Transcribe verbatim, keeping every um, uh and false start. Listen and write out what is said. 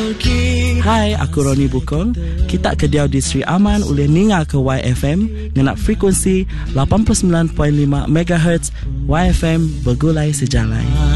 Hai, aku Roni Bukong. Kita kediau di Sri Aman oleh ninga ke Y F M dengan frekuensi lapan puluh sembilan perpuluhan lima megahertz. Y F M bergulai sejalan.